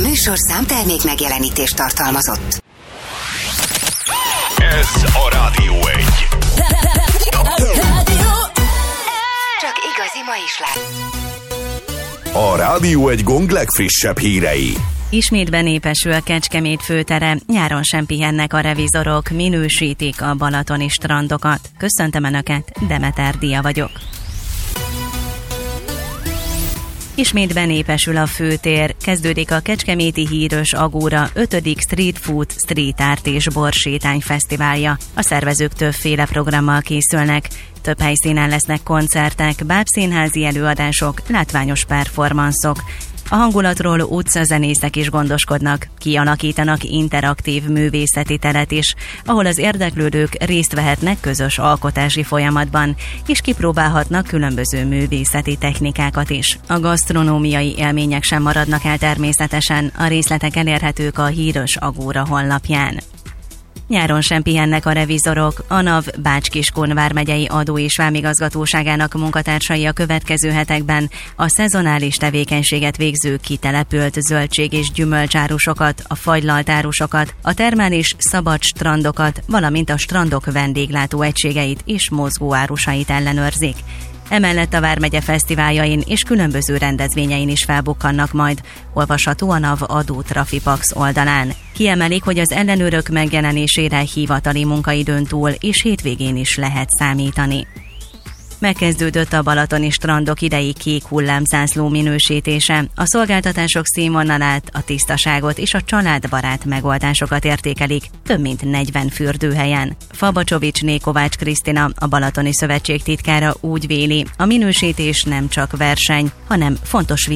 műsorszám termék megjelenítést tartalmazott. Ez a Rádió 1. Csak igazi ma is lett. A Rádió 1 Gong legfrissebb hírei. Ismét benépesül Kecskemét főtere, nyáron sem pihennek a revizorok, minősítik a balatoni strandokat. Köszöntöm Önöket, Demeter Dia vagyok. Ismét benépesül a főtér, kezdődik a Kecskeméti Híros Agóra 5. Street Food, Street Art és Borsétány Fesztiválja. A szervezők többféle programmal készülnek. Több helyszínen lesznek koncertek, bábszínházi előadások, látványos performanszok. A hangulatról utcazenészek is gondoskodnak, kialakítanak interaktív művészeti teret is, ahol az érdeklődők részt vehetnek közös alkotási folyamatban, és kipróbálhatnak különböző művészeti technikákat is. A gasztronómiai élmények sem maradnak el természetesen, a részletek elérhetők a Híros Agóra honlapján. Nyáron sem pihennek a revizorok. A NAV Bács-Kiskun vármegyei adó- és vámigazgatóságának munkatársai a következő hetekben a szezonális tevékenységet végző kitelepült zöldség- és gyümölcsárusokat, a fagylaltárusokat, a termális szabad strandokat, valamint a strandok vendéglátó egységeit és mozgóárusait ellenőrzik. Emellett a Vármegye fesztiváljain és különböző rendezvényein is felbukkannak majd, olvasható a NAV Adó Trafipax oldalán. Kiemelik, hogy az ellenőrök megjelenésére hivatali munkaidőn túl és hétvégén is lehet számítani. Megkezdődött a balatoni strandok idei kék hullámzászló minősítése. A szolgáltatások színvonalát, a tisztaságot és a családbarát megoldásokat értékelik több mint 40 fürdőhelyen. Fabacsovicsné Kovács Krisztina, a Balatoni Szövetség titkára úgy véli, a minősítés nem csak verseny, hanem fontos